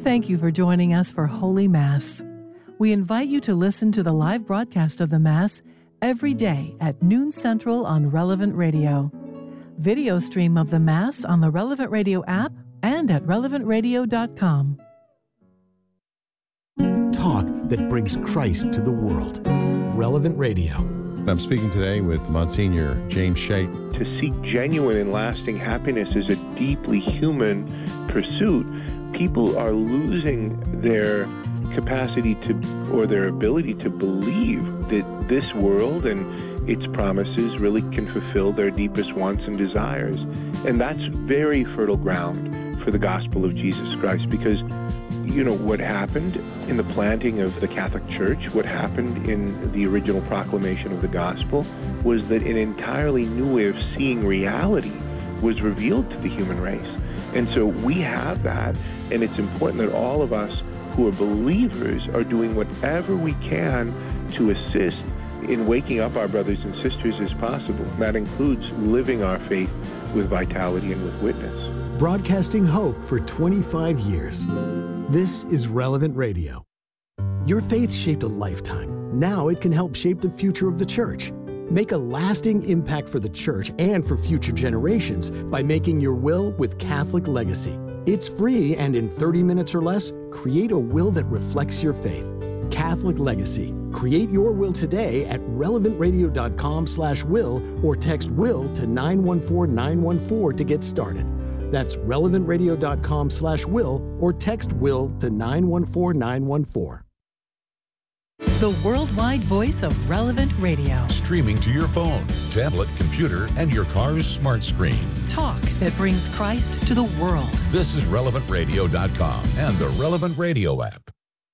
Thank you for joining us for Holy Mass. We invite you to listen to the live broadcast of the Mass every day at noon Central on Relevant Radio. Video stream of the Mass on the Relevant Radio app and at relevantradio.com. Talk that brings Christ to the world. Relevant Radio. I'm speaking today with Monsignor James Shea. To seek genuine and lasting happiness is a deeply human pursuit. People are losing their capacity to, or their ability to believe that this world and its promises really can fulfill their deepest wants and desires. And that's very fertile ground for the gospel of Jesus Christ, because you know what happened in the planting of the Catholic Church, what happened in the original proclamation of the gospel, was that an entirely new way of seeing reality was revealed to the human race. And so we have that, and it's important that all of us who are believers are doing whatever we can to assist in waking up our brothers and sisters as possible. That includes living our faith with vitality and with witness. Broadcasting hope for 25 years. This is Relevant Radio. Your faith shaped a lifetime. Now it can help shape the future of the church. Make a lasting impact for the church and for future generations by making your will with Catholic Legacy. It's free, and in 30 minutes or less, create a will that reflects your faith. Catholic Legacy. Create your will today at relevantradio.com/will or text WILL to 914914 to get started. That's relevantradio.com/will or text WILL to 914914. The worldwide voice of Relevant Radio. Streaming to your phone, tablet, computer, and your car's smart screen. Talk that brings Christ to the world. This is relevantradio.com and the Relevant Radio app.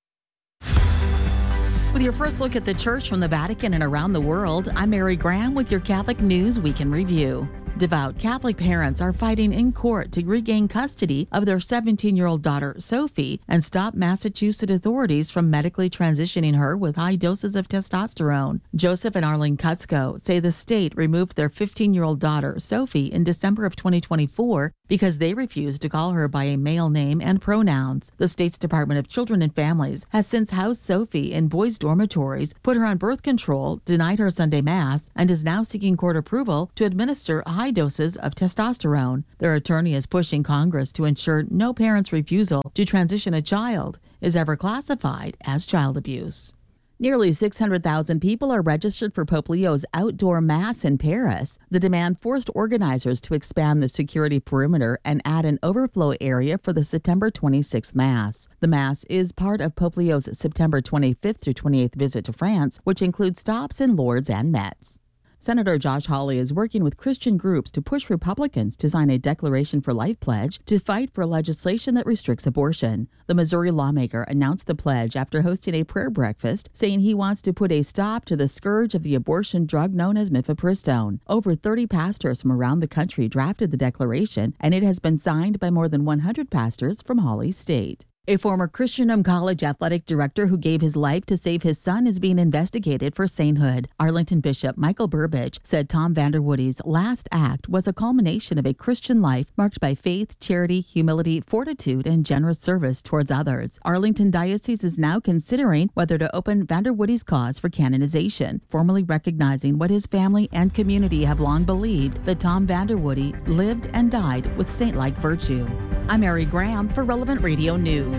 With your first look at the church from the Vatican and around the world, I'm Mary Graham with your Catholic News Week in Review. Devout Catholic parents are fighting in court to regain custody of their 17-year-old daughter, Sophie, and stop Massachusetts authorities from medically transitioning her with high doses of testosterone. Joseph and Arlene Kutzko say the state removed their 15-year-old daughter, Sophie, in December of 2024 because they refused to call her by a male name and pronouns. The state's Department of Children and Families has since housed Sophie in boys' dormitories, put her on birth control, denied her Sunday Mass, and is now seeking court approval to administer high doses of testosterone. Their attorney is pushing Congress to ensure no parent's refusal to transition a child is ever classified as child abuse. Nearly 600,000 people are registered for Pope Leo's outdoor Mass in Paris. The demand forced organizers to expand the security perimeter and add an overflow area for the September 26th Mass. The Mass is part of Pope Leo's September 25th through 28th visit to France, which includes stops in Lourdes and Metz. Senator Josh Hawley is working with Christian groups to push Republicans to sign a Declaration for Life pledge to fight for legislation that restricts abortion. The Missouri lawmaker announced the pledge after hosting a prayer breakfast, saying he wants to put a stop to the scourge of the abortion drug known as mifepristone. Over 30 pastors from around the country drafted the declaration, and it has been signed by more than 100 pastors from Hawley's state. A former Christianum College athletic director who gave his life to save his son is being investigated for sainthood. Arlington Bishop Michael Burbidge said Tom Vanderwoody's last act was a culmination of a Christian life marked by faith, charity, humility, fortitude, and generous service towards others. Arlington Diocese is now considering whether to open Vanderwoody's cause for canonization, formally recognizing what his family and community have long believed, that Tom Vanderwoody lived and died with saint-like virtue. I'm Mary Graham for Relevant Radio News.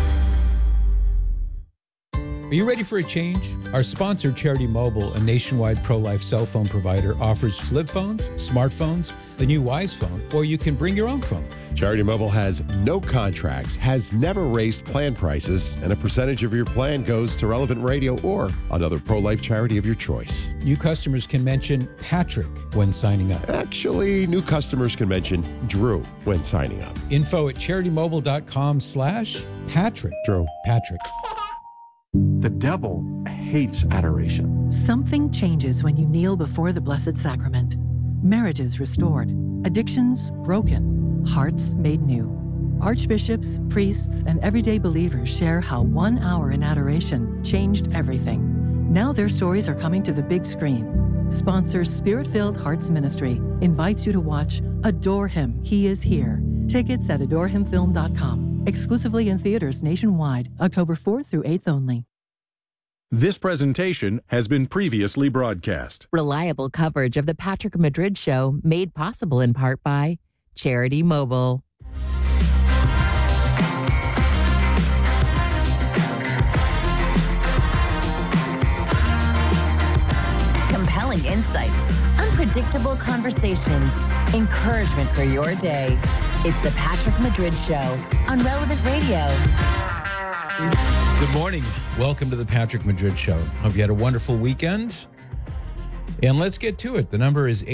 Are you ready for a change? Our sponsor, Charity Mobile, a nationwide pro-life cell phone provider, offers flip phones, smartphones, the new Wise phone, or you can bring your own phone. Charity Mobile has no contracts, has never raised plan prices, and a percentage of your plan goes to Relevant Radio or another pro-life charity of your choice. New customers can mention Patrick when signing up. Actually, new customers can mention Drew when signing up. Info at CharityMobile.com/Patrick. Drew. Patrick. The devil hates adoration. Something changes when you kneel before the Blessed Sacrament. Marriages restored, addictions broken, hearts made new. Archbishops, priests, and everyday believers share how 1 hour in adoration changed everything. Now their stories are coming to the big screen. Sponsors Spirit-Filled Hearts Ministry invites you to watch Adore Him, He is Here, Tickets at adorehimfilm.com. Exclusively in theaters nationwide, October 4th through 8th only. This presentation has been previously broadcast. Reliable coverage of the Patrick Madrid Show made possible in part by Charity Mobile. Compelling insights, unpredictable conversations, encouragement for your day. It's the Patrick Madrid Show on Relevant Radio. Good morning. Welcome to the Patrick Madrid Show. Hope you had a wonderful weekend. And let's get to it. The number is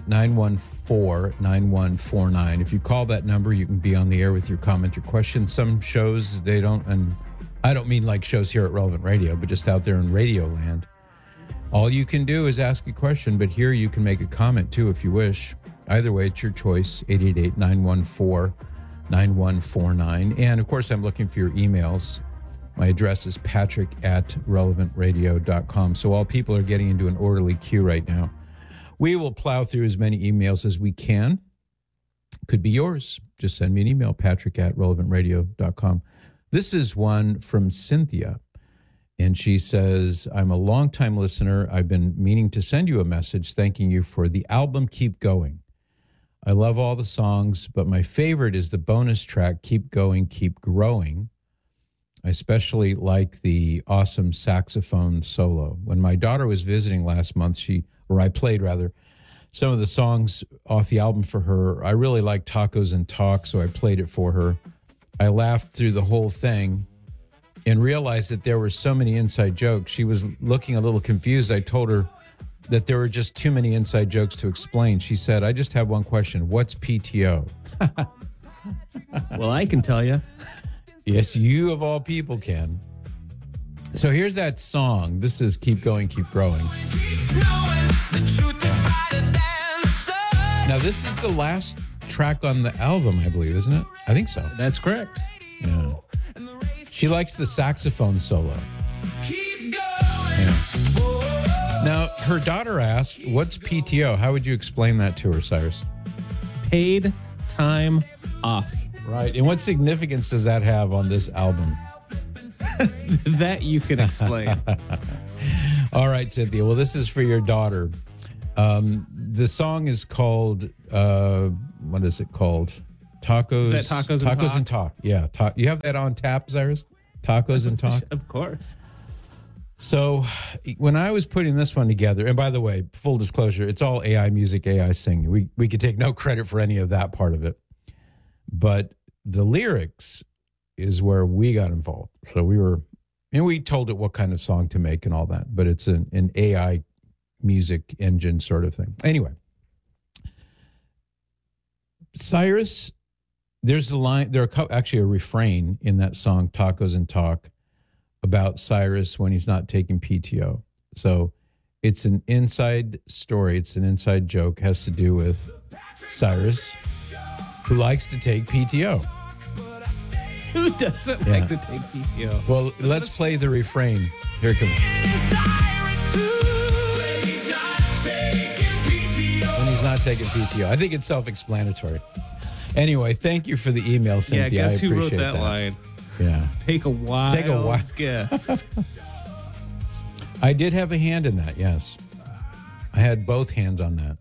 888-914-9149. If you call that number, you can be on the air with your comment, your question. Some shows, they don't, and I don't mean like shows here at Relevant Radio, but just out there in radio land. All you can do is ask a question, but here you can make a comment too if you wish. Either way, it's your choice, 888-914-9149. And of course, I'm looking for your emails. My address is patrick@relevantradio.com. So all people are getting into an orderly queue right now. We will plow through as many emails as we can. Could be yours. Just send me an email, patrick@relevantradio.com. This is one from Cynthia. And she says, I'm a longtime listener. I've been meaning to send you a message thanking you for the album Keep Going. I love all the songs, but my favorite is the bonus track, Keep Going, Keep Growing. I especially like the awesome saxophone solo. When my daughter was visiting last month, I played some of the songs off the album for her. I really like Tacos and Talk, so I played it for her. I laughed through the whole thing and realized that there were so many inside jokes. She was looking a little confused. I told her that there were just too many inside jokes to explain. She said, I just have one question. What's PTO? Well, I can tell you. Yes, you of all people can. So here's that song. This is Keep Going, Keep Growing. Now, this is the last track on the album, I believe, isn't it? I think so. That's correct. Yeah. She likes the saxophone solo. Yeah. Now, her daughter asked, what's PTO? How would you explain that to her, Cyrus? Paid time off. Right. And what significance does that have on this album? That you can explain. All right, Cynthia. Well, this is for your daughter. The song is called, what is it called? Tacos. Is that Tacos and Talk? Yeah. You have that on tap, Cyrus? Tacos and Talk? Of course. So when I was putting this one together, and by the way, full disclosure, it's all AI music, AI singing. We could take no credit for any of that part of it. But the lyrics is where we got involved. So we told it what kind of song to make and all that. But it's an AI music engine sort of thing. Anyway, Cyrus, there's a line, actually a refrain in that song, Tacos and Talk, about Cyrus when he's not taking PTO. So it's an inside story. It's an inside joke. Has to do with Cyrus, who likes to take PTO. Who doesn't like to take PTO? Well, let's play the refrain. Here it comes. When he's not taking PTO. I think it's self-explanatory. Anyway, thank you for the email, Cynthia. Yeah, guess I who wrote appreciate that line? Yeah. Take a wild guess. I did have a hand in that, yes. I had both hands on that.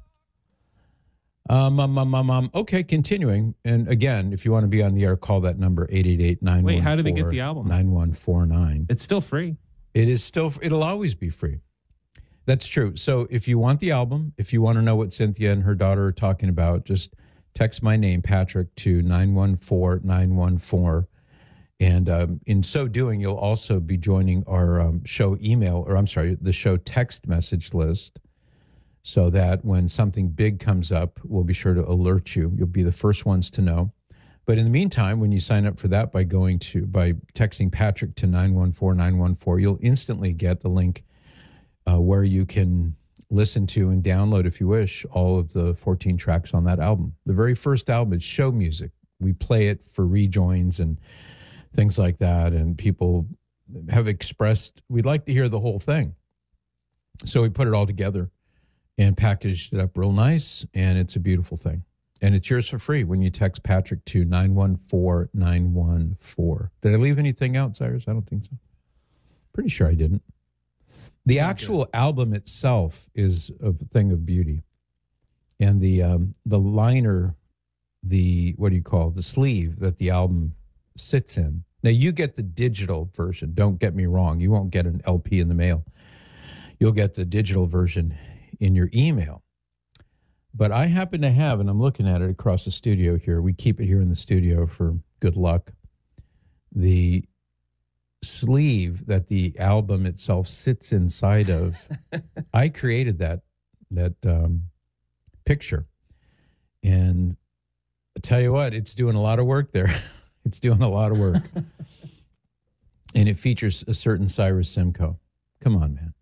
Okay, continuing. And again, if you want to be on the air, call that number 888-914. Wait, how did they get the album? 9149. It's still free. It'll always be free. That's true. So if you want the album, if you want to know what Cynthia and her daughter are talking about, just text my name, Patrick, to 914-914. And in so doing, you'll also be joining our show the show text message list, so that when something big comes up, we'll be sure to alert you. You'll be the first ones to know. But in the meantime, when you sign up for that by texting Patrick to 914-914, you'll instantly get the link where you can listen to and download, if you wish, all of the 14 tracks on that album. The very first album is show music. We play it for rejoins and things like that, and people have expressed we'd like to hear the whole thing. So we put it all together and packaged it up real nice, and it's a beautiful thing. And it's yours for free when you text Patrick to 914914. Did I leave anything out, Cyrus? I don't think so. Pretty sure I didn't. The actual album itself is a thing of beauty. And the liner, the sleeve that the album sits in. Now, you get the digital version. Don't get me wrong. You won't get an LP in the mail. You'll get the digital version in your email. But I happen to have, and I'm looking at it across the studio here. We keep it here in the studio for good luck. The sleeve that the album itself sits inside of, I created that picture. And I tell you what, it's doing a lot of work there. It's doing a lot of work. And it features a certain Cyrus Simcoe. Come on, man.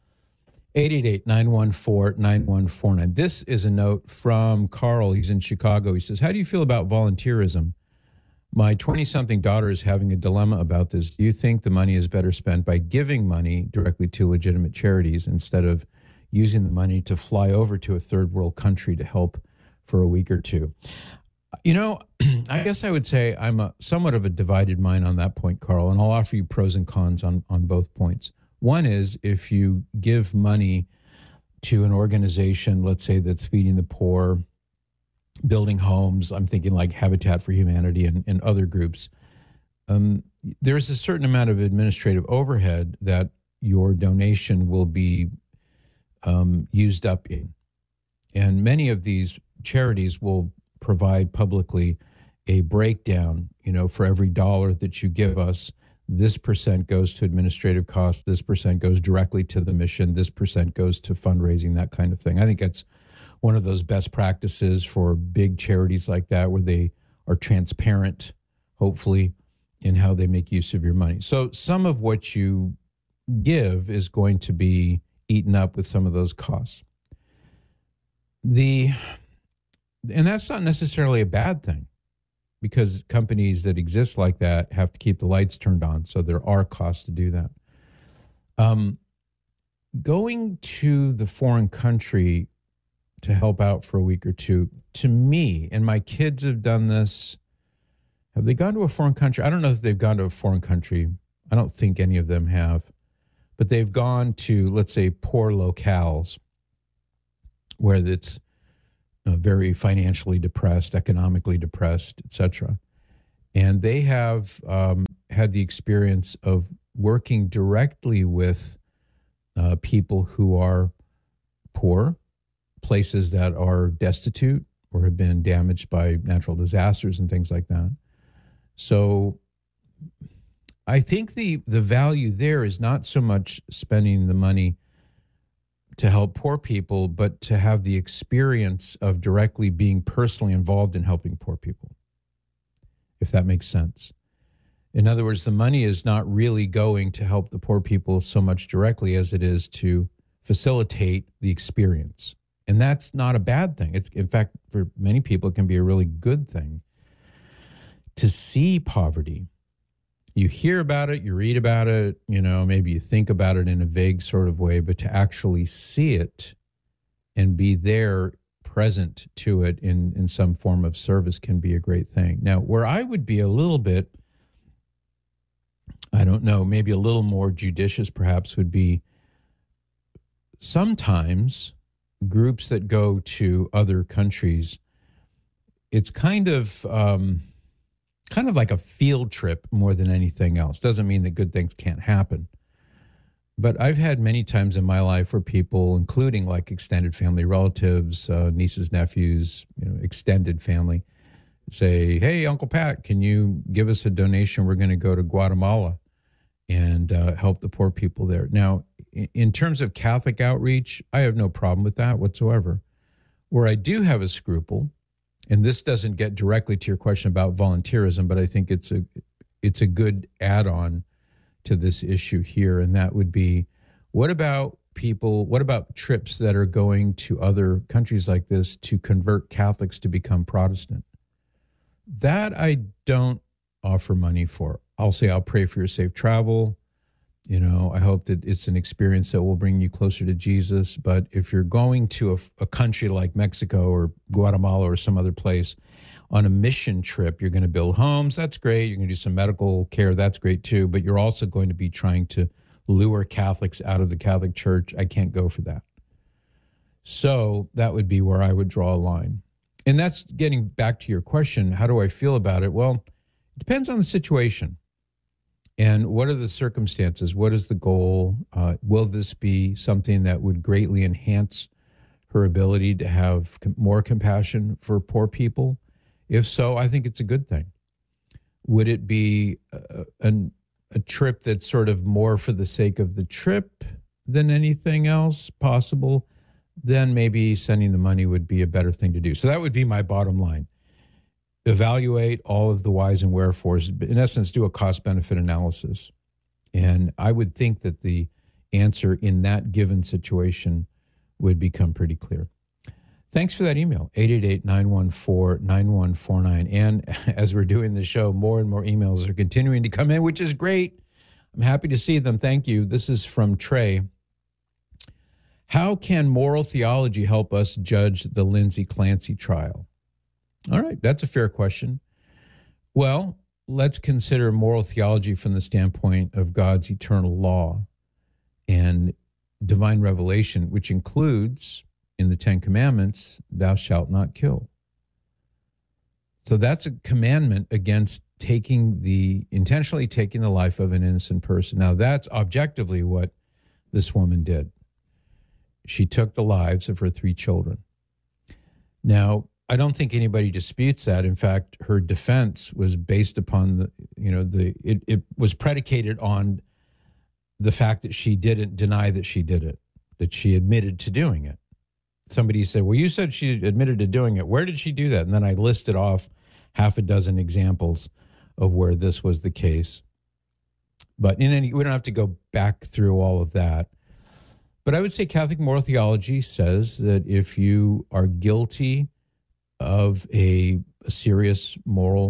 888-914-9149. This is a note from Carl. He's in Chicago. He says, how do you feel about volunteerism? My 20-something daughter is having a dilemma about this. Do you think the money is better spent by giving money directly to legitimate charities instead of using the money to fly over to a third world country to help for a week or two? You know, I guess I would say I'm somewhat of a divided mind on that point, Carl, and I'll offer you pros and cons on both points. One is if you give money to an organization, let's say that's feeding the poor, building homes, I'm thinking like Habitat for Humanity and other groups, there's a certain amount of administrative overhead that your donation will be used up in. And many of these charities will provide publicly a breakdown, for every dollar that you give us, this percent goes to administrative costs, this percent goes directly to the mission, this percent goes to fundraising, that kind of thing. I think that's one of those best practices for big charities like that, where they are transparent, hopefully, in how they make use of your money. So some of what you give is going to be eaten up with some of those costs. And that's not necessarily a bad thing, because companies that exist like that have to keep the lights turned on. So there are costs to do that. Going to the foreign country to help out for a week or two, to me, and my kids have done this. Have they gone to a foreign country? I don't know if they've gone to a foreign country. I don't think any of them have. But they've gone to, let's say, poor locales where it's very financially depressed, economically depressed, etc. And they have had the experience of working directly with people who are poor, places that are destitute or have been damaged by natural disasters and things like that. So I think the value there is not so much spending the money to help poor people, but to have the experience of directly being personally involved in helping poor people, if that makes sense. In other words, the money is not really going to help the poor people so much directly as it is to facilitate the experience. And that's not a bad thing. It's, in fact, for many people, it can be a really good thing to see poverty. You hear about it, you read about it, maybe you think about it in a vague sort of way, but to actually see it and be there present to it in some form of service can be a great thing. Now, where I would be a little bit, I don't know, maybe a little more judicious perhaps would be sometimes groups that go to other countries, it's kind of like a field trip more than anything else. Doesn't mean that good things can't happen. But I've had many times in my life where people, including like extended family relatives, nieces, nephews, extended family, say, hey, Uncle Pat, can you give us a donation? We're going to go to Guatemala and help the poor people there. Now, in terms of Catholic outreach, I have no problem with that whatsoever. Where I do have a scruple, and this doesn't get directly to your question about volunteerism, but I think it's a good add-on to this issue here, and that would be, what about trips that are going to other countries like this to convert Catholics to become Protestant? That I don't offer money for. I'll say I'll pray for your safe travel. I hope that it's an experience that will bring you closer to Jesus. But if you're going to a country like Mexico or Guatemala or some other place on a mission trip, you're going to build homes. That's great. You're going to do some medical care. That's great too. But you're also going to be trying to lure Catholics out of the Catholic Church. I can't go for that. So that would be where I would draw a line. And that's getting back to your question. How do I feel about it? Well, it depends on the situation. And what are the circumstances? What is the goal? Will this be something that would greatly enhance her ability to have more compassion for poor people? If so, I think it's a good thing. Would it be a trip that's sort of more for the sake of the trip than anything else possible? Then maybe sending the money would be a better thing to do. So that would be my bottom line. Evaluate all of the whys and wherefores. In essence, do a cost-benefit analysis. And I would think that the answer in that given situation would become pretty clear. Thanks for that email, 888-914-9149. And as we're doing the show, more and more emails are continuing to come in, which is great. I'm happy to see them. Thank you. This is from Trey. How can moral theology help us judge the Lindsay Clancy trial? All right, that's a fair question. Well, let's consider moral theology from the standpoint of God's eternal law and divine revelation, which includes in the Ten Commandments, thou shalt not kill. So that's a commandment against intentionally taking the life of an innocent person. Now, that's objectively what this woman did. She took the lives of her 3 children. Now, I don't think anybody disputes that. In fact, her defense was based upon it was predicated on the fact that she didn't deny that she did it, that she admitted to doing it. Somebody said, well, you said she admitted to doing it. Where did she do that? And then I listed off half a dozen examples of where this was the case. But we don't have to go back through all of that. But I would say Catholic moral theology says that if you are guilty of a serious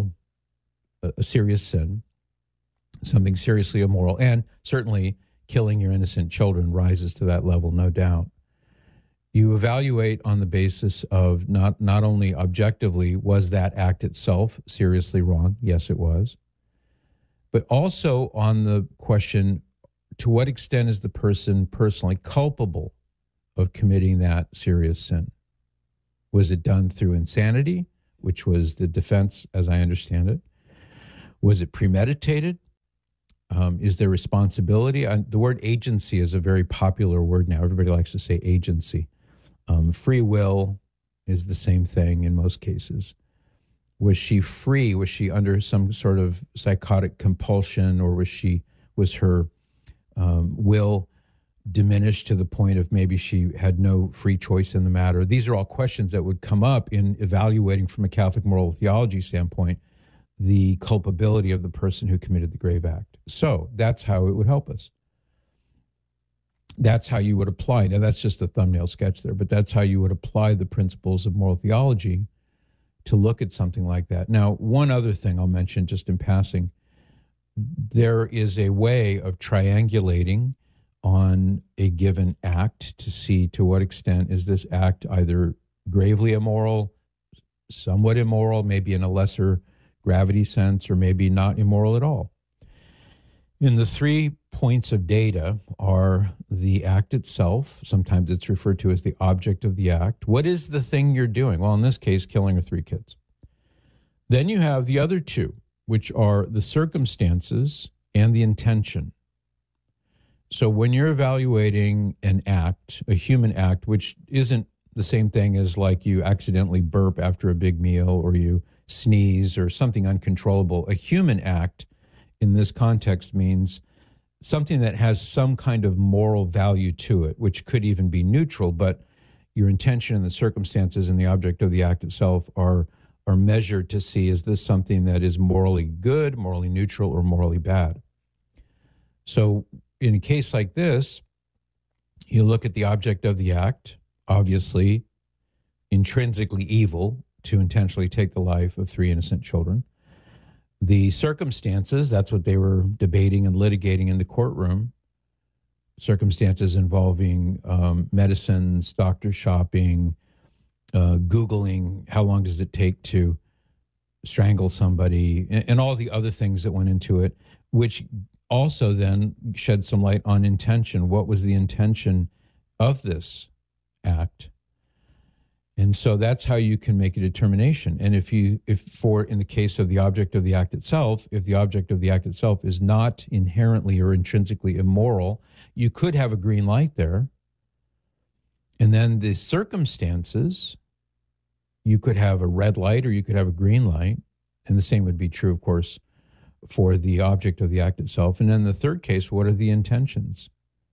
sin, something seriously immoral, and certainly killing your innocent children rises to that level, no doubt. You evaluate on the basis of not only objectively, was that act itself seriously wrong? Yes, it was. But also on the question, to what extent is the person personally culpable of committing that serious sin? Was it done through insanity, which was the defense, as I understand it? Was it premeditated? Is there responsibility? The word agency is a very popular word now. Everybody likes to say agency. Free will is the same thing in most cases. Was she free? Was she under some sort of psychotic compulsion, or was her will diminished to the point of maybe she had no free choice in the matter? These are all questions that would come up in evaluating from a Catholic moral theology standpoint the culpability of the person who committed the grave act. So that's how it would help us. That's how you would apply. Now, that's just a thumbnail sketch there, but that's how you would apply the principles of moral theology to look at something like that. Now, one other thing I'll mention just in passing, there is a way of triangulating on a given act to see to what extent is this act either gravely immoral, somewhat immoral, maybe in a lesser gravity sense, or maybe not immoral at all. And the 3 points of data are the act itself. Sometimes it's referred to as the object of the act. What is the thing you're doing? Well, in this case, killing her 3 kids. Then you have the other 2, which are the circumstances and the intention. So when you're evaluating an act, a human act, which isn't the same thing as like you accidentally burp after a big meal or you sneeze or something uncontrollable, a human act in this context means something that has some kind of moral value to it, which could even be neutral, but your intention and the circumstances and the object of the act itself are measured to see, is this something that is morally good, morally neutral, or morally bad? So in a case like this, you look at the object of the act, obviously intrinsically evil to intentionally take the life of 3 innocent children. The circumstances, that's what they were debating and litigating in the courtroom. circumstances involving medicines, doctor shopping, Googling, how long does it take to strangle somebody, and all the other things that went into it, which also then shed some light on intention. What was the intention of this act? And so that's how you can make a determination. And if in the case of the object of the act itself, if the object of the act itself is not inherently or intrinsically immoral, you could have a green light there. And then the circumstances, you could have a red light or you could have a green light. And the same would be true, of course, for the object of the act itself. And then the third case, what are the intentions?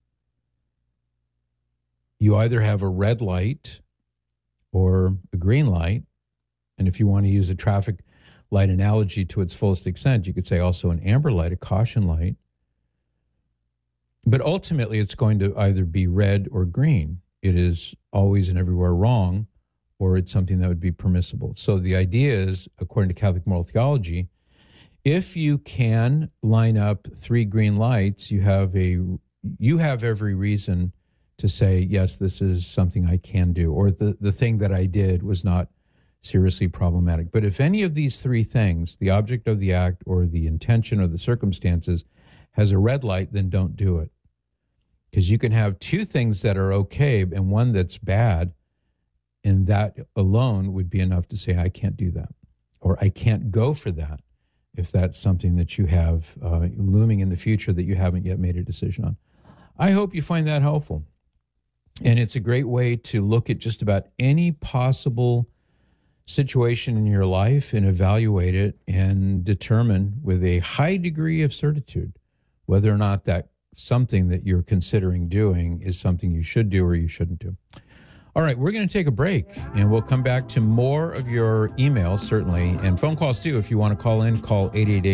You either have a red light or a green light. And if you want to use a traffic light analogy to its fullest extent, you could say also an amber light, a caution light. But ultimately, it's going to either be red or green. It is always and everywhere wrong, or it's something that would be permissible. So the idea is, according to Catholic moral theology, if you can line up 3 green lights, you have every reason to say, yes, this is something I can do, or the thing that I did was not seriously problematic. But if any of these 3 things, the object of the act or the intention or the circumstances, has a red light, then don't do it. Because you can have 2 things that are okay and one that's bad, and that alone would be enough to say, I can't do that, or I can't go for that, if that's something that you have looming in the future that you haven't yet made a decision on. I hope you find that helpful. And it's a great way to look at just about any possible situation in your life and evaluate it and determine with a high degree of certitude whether or not that something that you're considering doing is something you should do or you shouldn't do. All right, we're going to take a break, and we'll come back to more of your emails, certainly, and phone calls, too. If you want to call in, call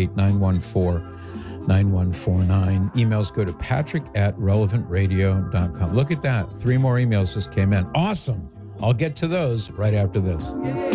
888-914-9149. Emails go to patrick@relevantradio.com. Look at that. 3 more emails just came in. Awesome. I'll get to those right after this.